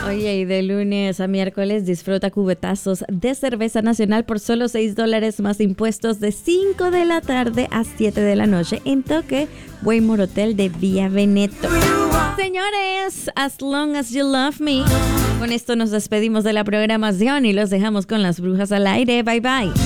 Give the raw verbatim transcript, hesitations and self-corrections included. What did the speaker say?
Oye, y de lunes a miércoles disfruta cubetazos de cerveza nacional por solo seis dólares más impuestos de cinco de la tarde a siete de la noche en Toque Waymore Hotel de Vía Veneto. Señores, As Long As You Love Me. Con esto nos despedimos de la programación y los dejamos con las brujas al aire. Bye bye.